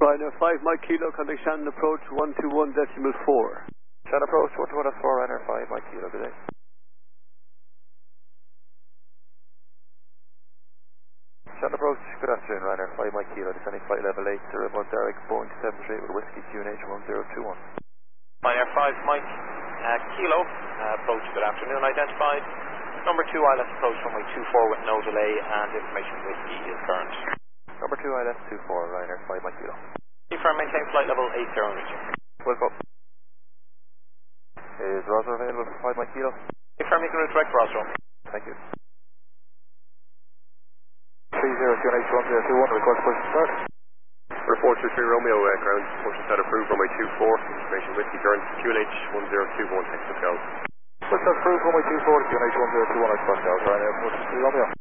Ryanair 5 Mike Kilo, contact Shannon approach 121.4. Shannon approach 121.4, Ryanair 5 Mike Kilo, good day. Shannon approach, good afternoon, Ryanair 5 Mike Kilo, descending flight level 8, 01 Derek, Boeing 738 with Whiskey QNH 1021. Ryanair 5 Mike Kilo, approach, good afternoon, identified. Number 2 ILS approach runway 24 with no delay and information Whiskey is current. Number 2 ILS 24, Ryanair 5 Mike Kilo. Confirm maintain flight level 80. Welcome. Is Roswell available for 5 Mike Kilo? Confirm you can redirect Roswell. Thank you. 30 QNH 1021, request push to start. Report 23 Romeo, ground push to start approved, runway 24, information Whiskey current, QNH 1021, Texas Golf. Push to start approved, runway 24, QNH 1021, Express Golf, Ryanair 43 Romeo.